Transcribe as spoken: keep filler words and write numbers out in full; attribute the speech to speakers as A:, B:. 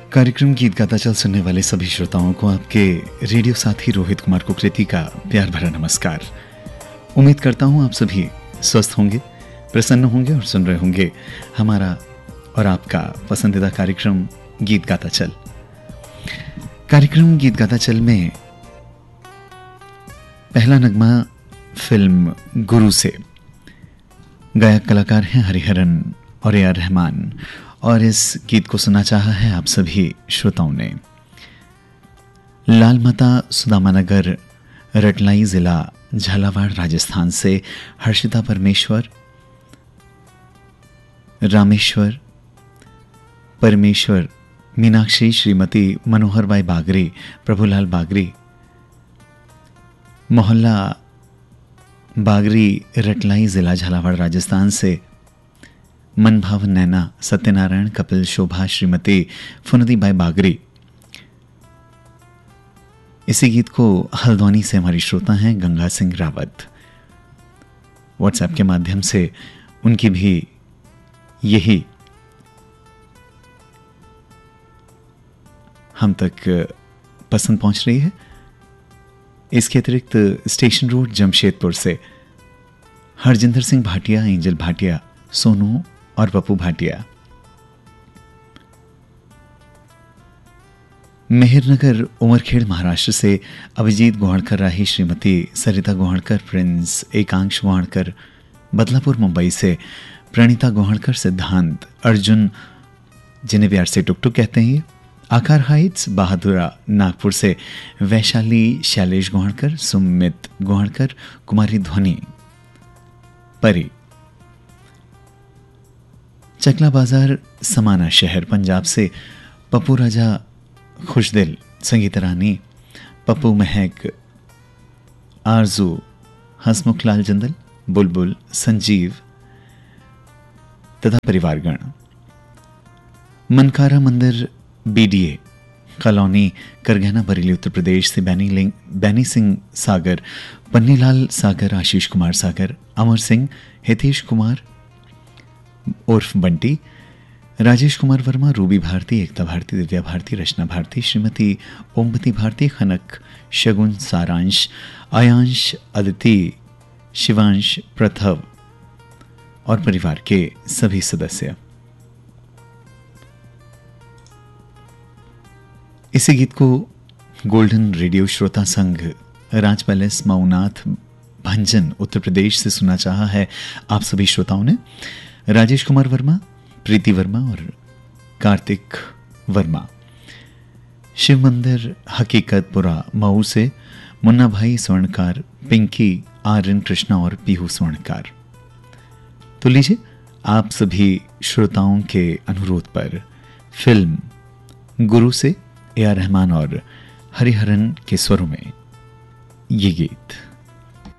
A: कार्यक्रम गीत गाता चल सुनने वाले सभी श्रोताओं को आपके रेडियो साथी रोहित कुमार कुकरेती का प्यार भरा नमस्कार। उम्मीद करता हूं आप सभी स्वस्थ होंगे, प्रसन्न होंगे और सुन रहे होंगे हमारा और आपका पसंदीदा कार्यक्रम गीत गाता चल। कार्यक्रम गीत गाता चल में पहला नगमा फिल्म गुरु से, गायक कलाकार हैं हरिहरन और ए आर रहमान, और इस गीत को सुनना चाहा है आप सभी श्रोताओं ने। लालमाता सुदामानगर, रटलाई जिला झालावाड़ राजस्थान से हर्षिता परमेश्वर, रामेश्वर परमेश्वर, मीनाक्षी, श्रीमती मनोहर बाई बागरी, प्रभुलाल बागरी, मोहल्ला बागरी, रटलाई जिला झालावाड़ राजस्थान से मनभावन नैना, सत्यनारायण, कपिल, शोभा, श्रीमती फुनदी बाई बागरी। इसी गीत को हल्द्वानी से हमारी श्रोता हैं गंगा सिंह रावत। व्हाट्सएप के माध्यम से उनकी भी यही हम तक पसंद पहुंच रही है। इसके अतिरिक्त स्टेशन रोड जमशेदपुर से हरजिंदर सिंह भाटिया, एंजल भाटिया, सोनू और पप्पू भाटिया। मेहरनगर उमरखेड़ महाराष्ट्र से अभिजीत गोहड़कर राही, श्रीमती सरिता गोहड़कर, प्रिंस एकांश गोहड़कर। बदलापुर मुंबई से प्रणीता गोहड़कर, सिद्धांत, अर्जुन जिन्हें प्यार से टुकटुक कहते हैं, आकार हाइट्स, बहादुरा नागपुर से वैशाली, शैलेश गोहड़कर, सुमित गोहड़कर, कुमारी ध्वनि, परी। चकला बाजार समाना शहर पंजाब से पप्पू राजा, खुशदिल, संगीत रानी, पप्पू महक, आरजू, हसमुख लाल जंदल, बुलबुल, संजीव तथा परिवारगण। मनकारा मंदिर, बीडीए कॉलोनी, करगहना, बरेली, उत्तर प्रदेश से बैनी लिंग बैनी सिंह सागर, पन्नीलाल सागर, आशीष कुमार सागर, अमर सिंह, हितेश कुमार उर्फ बंटी, राजेश कुमार वर्मा, रूबी भारती, एकता भारती, दिव्या भारती, रचना भारती, श्रीमती ओमवती भारती, खनक, शगुन, सारांश, आयांश, अदिति, शिवांश, प्रथव और परिवार के सभी सदस्य। इसी गीत को गोल्डन रेडियो श्रोता संघ, राज पैलेस, मऊनाथ, भंजन, उत्तर प्रदेश से सुना चाहा है आप सभी श्रोताओं ने। राजेश कुमार वर्मा, प्रीति वर्मा और कार्तिक वर्मा। शिव मंदिर, हकीकतपुरा, मऊ से मुन्ना भाई स्वर्णकार, पिंकी, आर्यन, कृष्णा और पीहू स्वर्णकार। तो लीजिए आप सभी श्रोताओं के अनुरोध पर फिल्म गुरु से ए आर रहमान और हरिहरन के स्वरों में ये गीत।